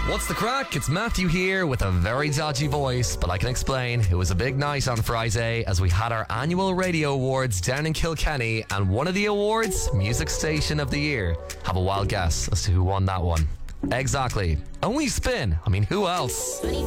What's the crack? It's Matthew here with a very dodgy voice, but I can explain. It was a big night on Friday as we had our annual radio awards down in Kilkenny, and one of the awards, Music Station of the Year. Have a wild guess as to who won that one. Exactly. Only Spin. I mean, who else?